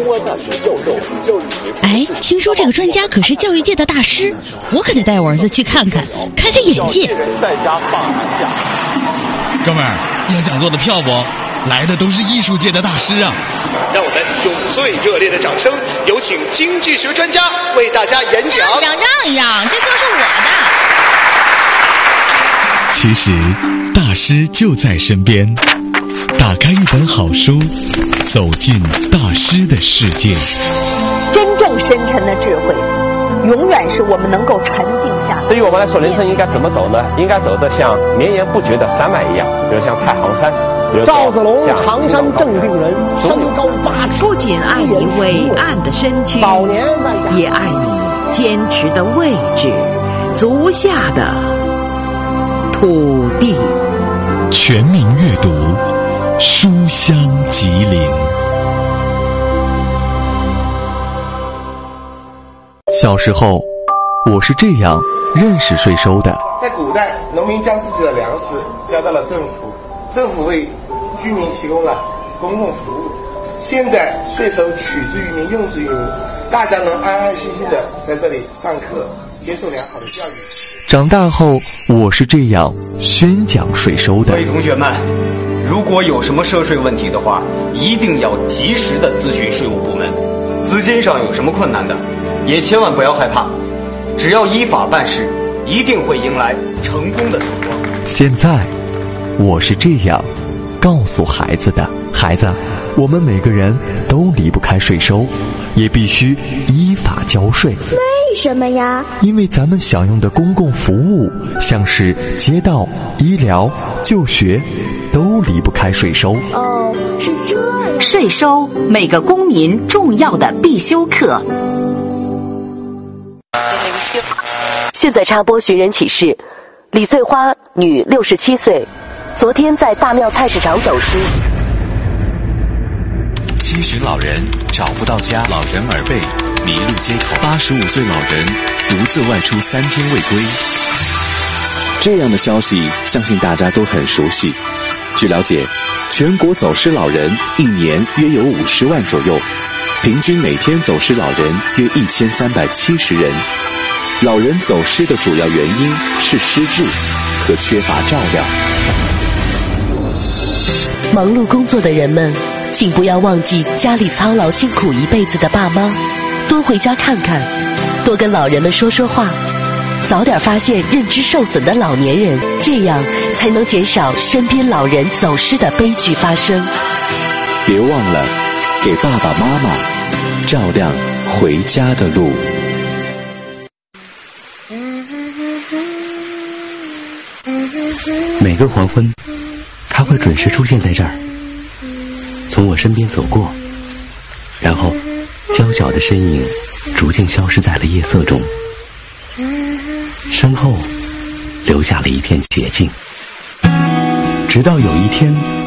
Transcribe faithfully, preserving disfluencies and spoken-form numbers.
湾大学教授、教育学。 哎，听说这个专家可是教育界的大师，我可得带我儿子去看看，开开眼界。 在家放寒假。 哥们儿，要讲座的票不？来的都是艺术界的大师啊！ 让我们用最热烈的掌声，有请经济学专家为大家演讲。 让让让，这就是我的。 其实，大师就在身边。打开一本好书，走进大师的世界。 真正深沉的智慧，永远是我们能够沉静下。 对于我们来说，人生应该怎么走呢？应该走得像绵延不绝的山脉一样，比如像太行山。 赵子龙，常山正定人，身高八尺。 不仅爱你伟岸的身躯， 早年在也爱你坚持的位置，足下的土地。 全民阅读，书香吉林。 小时候，我是这样认识税收的。 在古代，农民将自己的粮食交到了政府，政府为居民提供了公共服务。现在税收取之于民，用之于民，大家能安安心心的在这里上课，接受良好的教育。 长大后，我是这样宣讲税收的。 各位同学们，如果有什么涉税问题的话，一定要及时的咨询税务部门。资金上有什么困难的，也千万不要害怕，只要依法办事，一定会迎来成功的曙光。 现在，我是这样告诉孩子的：孩子，我们每个人都离不开税收，也必须依法交税。 为什么呀？ 因为咱们享用的公共服务，像是街道、医疗、就学，都离不开税收。 哦，是这样。 税收，每个公民重要的必修课。 现在插播寻人启事：李翠花，女，六十七岁，昨天在大庙菜市场走失。 七旬老人找不到家，老人耳背，迷路街头。八十五岁老人独自外出三天未归。 这样的消息，相信大家都很熟悉。据了解，全国走失老人一年约有五十万左右，平均每天走失老人约一千三百七十人。老人走失的主要原因是失智和缺乏照料。 忙碌工作的人们，请不要忘记家里操劳辛苦一辈子的爸妈，多回家看看，多跟老人们说说话，早点发现认知受损的老年人，这样才能减少身边老人走失的悲剧发生。 别忘了给爸爸妈妈照亮回家的路。 每个黄昏，他会准时出现在这儿，从我身边走过，然后娇小的身影逐渐消失在了夜色中，身后留下了一片洁净。直到有一天，